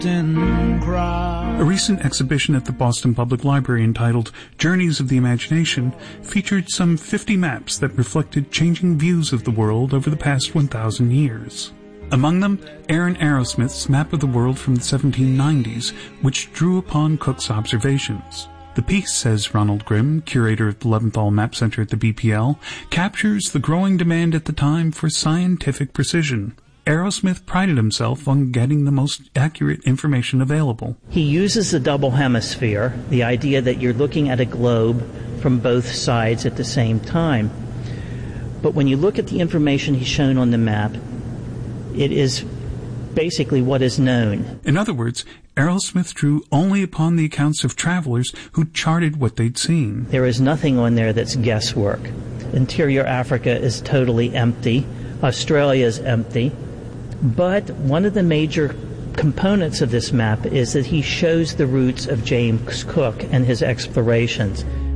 A recent exhibition at the Boston Public Library entitled Journeys of the Imagination featured some 50 maps that reflected changing views of the world over the past 1,000 years. Among them, Aaron Arrowsmith's map of the world from the 1790s, which drew upon Cook's observations. The piece, says Ronald Grimm, curator of the Leventhal Map Center at the BPL, captures the growing demand at the time for scientific precision. Arrowsmith prided himself on getting the most accurate information available. He uses the double hemisphere, the idea that you're looking at a globe from both sides at the same time. But when you look at the information he's shown on the map, it is basically what is known. In other words, Arrowsmith drew only upon the accounts of travelers who charted what they'd seen. There is nothing on there that's guesswork. Interior Africa is totally empty. Australia is empty. But one of the major components of this map is that he shows the routes of James Cook and his explorations.